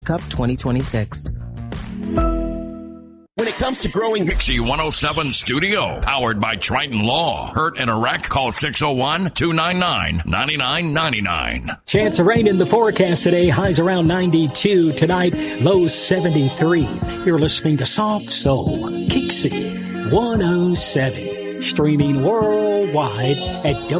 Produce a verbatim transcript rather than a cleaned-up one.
Cup twenty twenty-six. When it comes to growing Pixie one oh seven Studio, powered by Triton Law. Hurt in a wreck? Call six oh one, two nine nine, nine nine nine nine. Chance of rain in the forecast today. Highs around ninety-two. Tonight, lows seventy-three. You're listening to Soft Soul, Pixie one oh seven. Streaming worldwide at